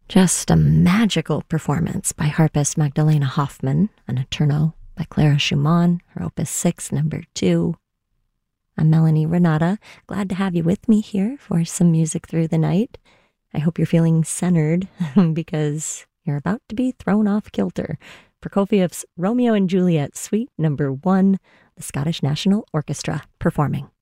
Just a magical performance by harpist Magdalena Hoffman, a Notturno by Clara Schumann, her Opus 6, number 2. I'm Melanie Renata, glad to have you with me here for some music through the night. I hope you're feeling centered because you're about to be thrown off kilter. Prokofiev's Romeo and Juliet, Suite number 1, the Scottish National Orchestra performing.